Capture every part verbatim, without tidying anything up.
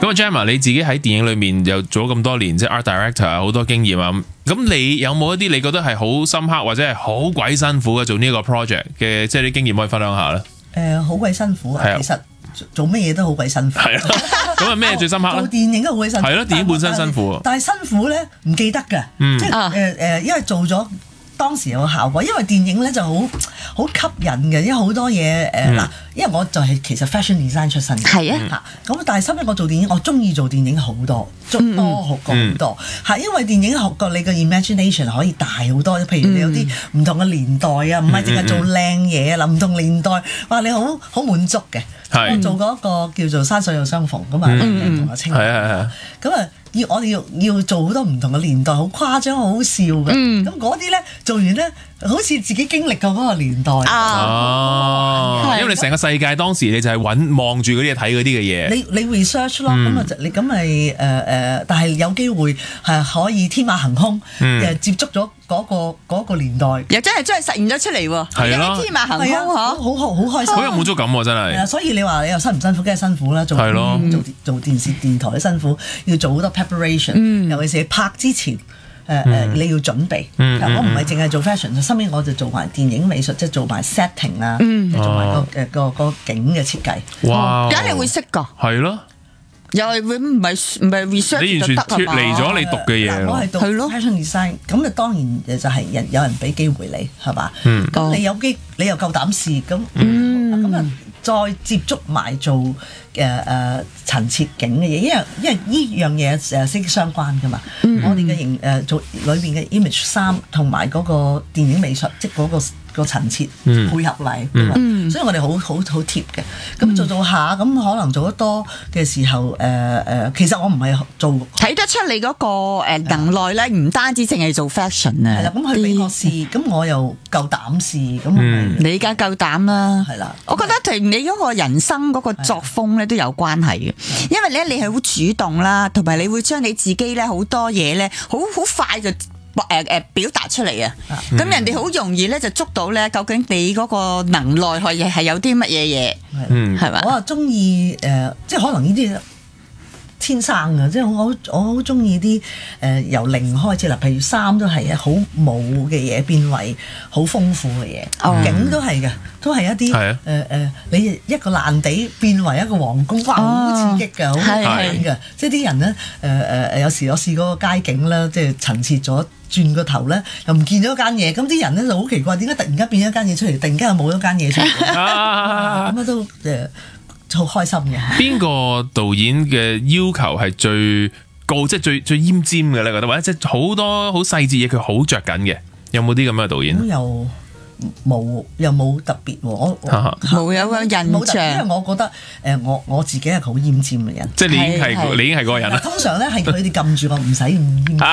咁啊 Gemma 你自己喺電影裏面又做咗咁多年，即係 art director 啊，好多經驗啊。咁你有冇一啲你覺得係好深刻或者係好鬼辛苦嘅做呢個 project 嘅，即係啲經驗可以分享下咧？ 誒，好鬼辛苦啊！其實做乜嘢都好鬼辛苦。 係啊，咁啊咩最深刻咧？ 做電影都好鬼辛苦。 係咯，電影本身辛苦。 但係辛苦咧唔記得㗎，即係誒誒，因為做咗。當時有個效果，因為電影咧就好好吸引嘅，因為好多嘢誒嗱，因為我就係其實 fashion design 出身嘅， 係啊嚇咁，但係收尾我做電影，我中意做電影好多，多學過好多嚇，因為電影學過你嘅 imagination 可以大好多，譬如你有啲唔同嘅年代啊，唔係淨係做靚嘢啦，唔同年代，哇你好好滿足嘅。我做過一個叫做山水有相逢㗎嘛，同阿清，咁啊。要我哋要要做好多唔同嘅年代，好誇張，好好笑嘅。咁嗰啲咧做完咧，好似自己經歷過嗰個年代。 哦，因為你成個世界當時你就係揾望住嗰啲嘢睇嗰啲嘅嘢。 你你 research 咯，咁啊就你咁咪誒誒，但係有機會係可以天馬行空，誒接觸咗嗰個嗰個年代， 又真係真係實現咗出嚟喎。 係咯， 天馬行空嗬， 好好好開心， 好有滿足感喎，真係。 所以你話你又辛唔辛苦？梗係辛苦啦，做做做電視電台都辛苦，要做好多 preparation，尤其是拍之前，誒誒你要準備。我唔係淨係做 fashion，就身邊我就做埋電影美術，即係做埋 setting 啊，做埋個誒個個景嘅設計。 哇！ 梗係會識㗎。 係咯。 又係會唔係唔係 research 你完全脫離咗你讀嘅嘢。 我係讀 fashion design，咁啊當然就係人有人俾機會你係嘛？咁你有機你又夠膽試，咁咁啊再接觸埋做誒誒陳設景嘅嘢，因為因為呢樣嘢誒息息相關㗎嘛。我哋嘅形誒做裏邊嘅 image 衫同埋嗰個電影美術，即係嗰個。個陳設配合嚟，嗯、所以我哋好好好貼嘅。咁做做下，咁可能做得多嘅時候，誒、呃、誒，其實我唔係做睇得出你嗰個誒能耐咧，唔單止淨係做 fashion 啊。 係啦，咁佢俾我試，咁我又夠膽試，咁、 嗯、你而家夠膽啦。 係啦， 我覺得同你嗰個人生嗰個作風咧都有關係嘅，因為咧你係好主動啦，同埋你會將你自己咧好多嘢咧，好好快就。誒誒表達出嚟啊！咁人哋好容易咧就捉到咧，究竟你嗰個能耐係係有啲乜嘢嘢？ 係係嘛？我啊中意誒，即係可能呢啲天生嘅，即係我好我好中意啲誒由零開始啦。譬如衫都係好冇嘅嘢變為好豐富嘅嘢，嗯、景都係嘅，都係一啲誒誒，你一個爛地變為一個皇宮，哇！好刺激㗎，好靚㗎。即係啲人咧誒誒，有時我試過個街景啦，即係陳設咗。轉個頭咧，又唔見咗間嘢，咁啲人咧就好奇怪，點解突然間變咗間嘢出嚟，突然間又冇咗間嘢出嚟，咁啊都誒好開心嘅。邊個導演嘅要求係最高，即係最最奄尖嘅咧？覺得或者即係好多好細節嘢，佢好着緊嘅，有冇啲咁嘅導演？ 有。冇又冇特別喎，我冇有個印象，因為我覺得誒、呃、我我自己係好奄尖嘅人， 即係你已經係你已經係嗰個人啦。通常咧係佢哋撳住我，唔使咁奄尖，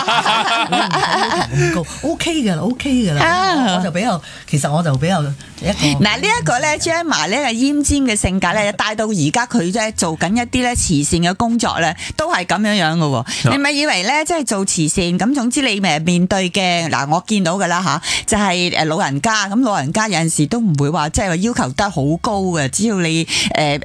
咁高 OK 嘅啦 ，OK 嘅啦，啊、我就比較其實我就比較一個嗱呢一個咧 Gemma 咧奄尖嘅性格咧，帶到而家佢咧做緊一啲咧慈善嘅工作咧，都係咁樣樣嘅喎。啊、你咪以為咧即係做慈善咁，總之你咪面對嘅嗱，我見到嘅啦嚇，就係誒老人。家咁老人家有陣時都唔會話即係話要求得好高嘅，只要你誒誒